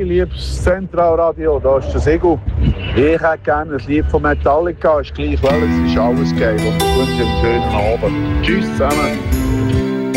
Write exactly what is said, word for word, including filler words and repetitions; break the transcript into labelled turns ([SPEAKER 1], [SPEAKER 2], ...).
[SPEAKER 1] liebes Zentralradio, da ist der Sigu. Ich hätte gerne ein Lied von Metallica, ist gleich welches, es ist alles geil und ich wünsche einen schönen Abend. Tschüss zusammen.